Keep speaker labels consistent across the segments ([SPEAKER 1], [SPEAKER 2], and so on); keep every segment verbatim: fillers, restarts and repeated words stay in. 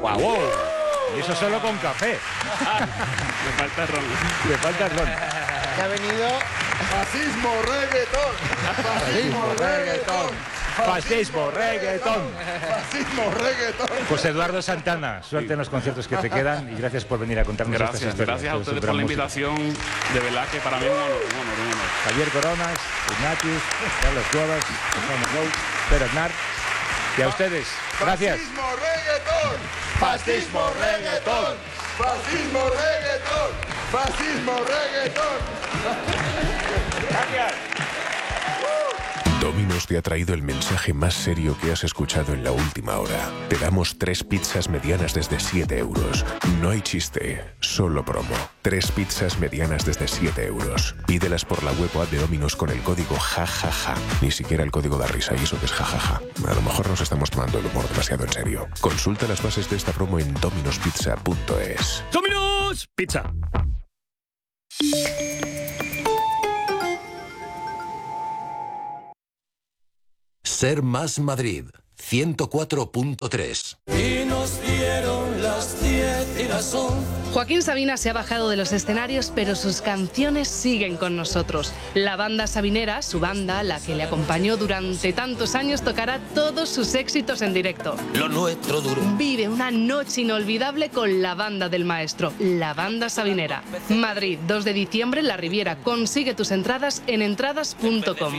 [SPEAKER 1] ¡Guau! Wow. Y eso solo con café.
[SPEAKER 2] Me falta ron.
[SPEAKER 1] Me falta ron.
[SPEAKER 3] Que ha venido...
[SPEAKER 4] Fascismo reggaetón. Fascismo reggaetón.
[SPEAKER 1] Fascismo reggaetón.
[SPEAKER 4] Fascismo reggaetón.
[SPEAKER 1] Pues Eduardo Santana, suerte en los conciertos que te quedan y gracias por venir a contarnos estas
[SPEAKER 2] Gracias,
[SPEAKER 1] historias.
[SPEAKER 2] gracias a ustedes por la invitación. De verdad que para mí es un honor, un honor, un honor.
[SPEAKER 1] Javier Coronas, Ignatius, Carlos Cuevas, José Rou, Pedro Aznar. Y a ustedes, gracias.
[SPEAKER 4] Fascismo reggaetón. Fascismo reggaetón. Fascismo reggaetón. Fascismo reggaetón.
[SPEAKER 1] Gracias.
[SPEAKER 5] Domino's te ha traído el mensaje más serio que has escuchado en la última hora. Te damos tres pizzas medianas desde siete euros. No hay chiste, solo promo. Tres pizzas medianas desde siete euros. Pídelas por la web o app de Domino's con el código jajaja. Ni siquiera el código da risa, y eso que es jajaja. A lo mejor nos estamos tomando el humor demasiado en serio. Consulta las bases de esta promo en domino's pizza punto es.
[SPEAKER 2] ¡Domino's Pizza!
[SPEAKER 6] Ser Más Madrid, ciento cuatro punto tres.
[SPEAKER 7] Y nos dieron las diez y las once.
[SPEAKER 8] Joaquín Sabina se ha bajado de los escenarios, pero sus canciones siguen con nosotros. La banda Sabinera, su banda, la que le acompañó durante tantos años, tocará todos sus éxitos en directo.
[SPEAKER 7] Lo nuestro duro.
[SPEAKER 8] Vive una noche inolvidable con la banda del maestro, la banda Sabinera. Madrid, dos de diciembre, La Riviera. Consigue tus entradas en entradas punto com.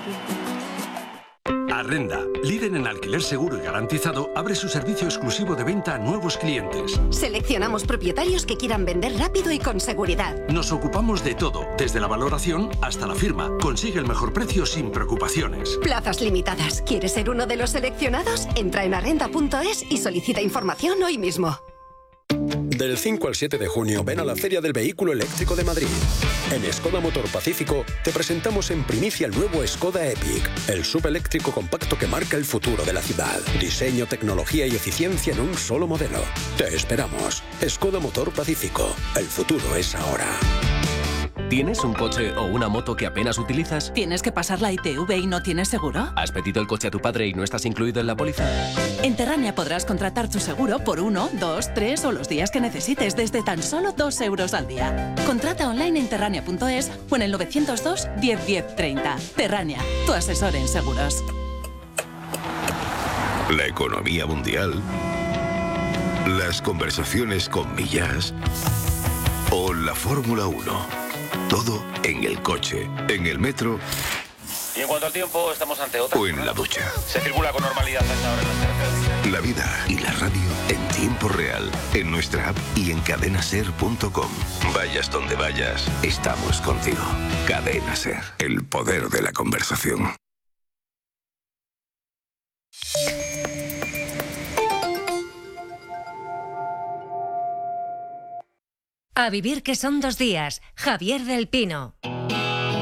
[SPEAKER 9] Arrenda, líder en alquiler seguro y garantizado, abre su servicio exclusivo de venta a nuevos clientes.
[SPEAKER 10] Seleccionamos propietarios que quieran vender rápido y con seguridad.
[SPEAKER 9] Nos ocupamos de todo, desde la valoración hasta la firma. Consigue el mejor precio sin preocupaciones.
[SPEAKER 10] Plazas limitadas. ¿Quieres ser uno de los seleccionados? Entra en arrenda punto es y solicita información hoy mismo.
[SPEAKER 11] Del cinco al siete de junio ven a la Feria del Vehículo Eléctrico de Madrid. En Skoda Motor Pacífico te presentamos en primicia el nuevo Skoda Epic, el subeléctrico compacto que marca el futuro de la ciudad. Diseño, tecnología y eficiencia en un solo modelo. Te esperamos. Skoda Motor Pacífico. El futuro es ahora.
[SPEAKER 12] ¿Tienes un coche o una moto que apenas utilizas?
[SPEAKER 13] ¿Tienes que pasar la I T V y no tienes seguro?
[SPEAKER 12] ¿Has pedido el coche a tu padre y no estás incluido en la póliza?
[SPEAKER 13] En Terrania podrás contratar tu seguro por uno, dos, tres o los días que necesites desde tan solo dos euros al día. Contrata online en terrania punto es o en el novecientos dos, diez, diez, treinta. Terrania, tu asesor en seguros.
[SPEAKER 14] La economía mundial, las conversaciones con Millás o la Fórmula uno. Todo en el coche, en el metro.
[SPEAKER 15] Y en cuanto al tiempo, estamos ante otra.
[SPEAKER 14] O en la ducha.
[SPEAKER 15] Se circula con normalidad a esta hora en las carreteras.
[SPEAKER 14] La vida y la radio en tiempo real, en nuestra app y en cadena ser punto com. Vayas donde vayas, estamos contigo. Cadena Ser, el poder de la conversación.
[SPEAKER 16] A vivir que son dos días. Javier del Pino.